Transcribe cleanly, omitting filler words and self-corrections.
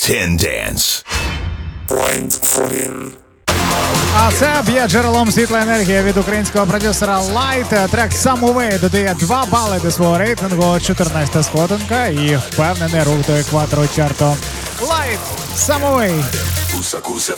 10 Dance. А це б'є джерелом світла енергія від українського продюсера Light. Трек Самовей додає 2 бали до свого рейтингу, 14-та сходинка і впевнений рух до екватору чарту. Light, Самовей. Usa